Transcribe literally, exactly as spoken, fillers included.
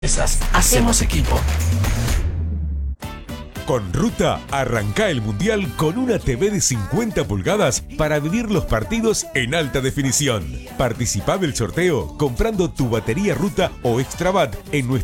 Hacemos equipo. Con Ruta, arranca el Mundial con una T V de cincuenta pulgadas para vivir los partidos en alta definición. Participá del sorteo comprando tu batería Ruta o Extrabat en nuestra